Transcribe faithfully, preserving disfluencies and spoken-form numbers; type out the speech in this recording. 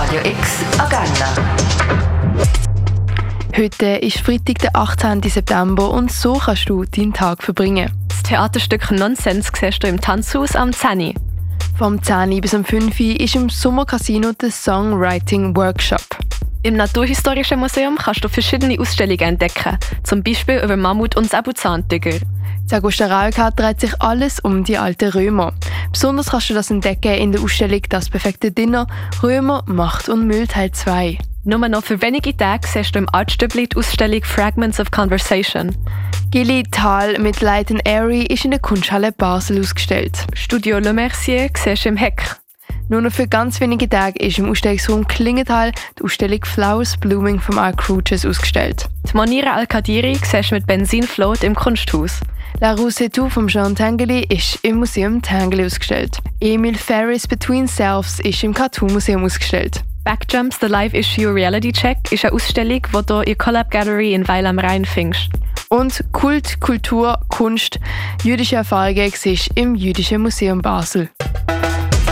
Radio X Agenda. Heute ist Freitag, der achtzehnten September und so kannst du deinen Tag verbringen. Das Theaterstück «Nonsens» siehst du im Tanzhaus am zehn Uhr. Vom zehn Uhr bis um fünf Uhr ist im Sommercasino der Songwriting Workshop. Im Naturhistorischen Museum kannst du verschiedene Ausstellungen entdecken, zum Beispiel über Mammut und Säbelzahntiger. In Augusta Railcar dreht sich alles um die alten Römer. Besonders kannst du das entdecken in der Ausstellung «Das perfekte Dinner – Römer, Macht und Müll Teil zwei». Nur noch für wenige Tage siehst du im Artstübli die Ausstellung «Fragments of Conversation». Gilly Tal mit Light and Airy ist in der Kunsthalle Basel ausgestellt. Studio Le Mercier siehst du im Heck. Nur noch für ganz wenige Tage ist im Ausstellungsraum Klingenthal die Ausstellung «Flowers Blooming» von Mark Cruches ausgestellt. Die Monira Al-Kadiri siehst du mit Benzinflot im Kunsthaus. La Rue C'est Tout von Jean Tinguely ist im Museum Tinguely ausgestellt. Emil Ferris «Between Selves» ist im Cartoon Museum ausgestellt. Backjumps, The Live-Issue Reality Check ist eine Ausstellung, die du in Collab Gallery in Weil am Rhein findest. Und Kult, Kultur, Kunst, jüdische Erfahrungen siehst du im Jüdischen Museum Basel.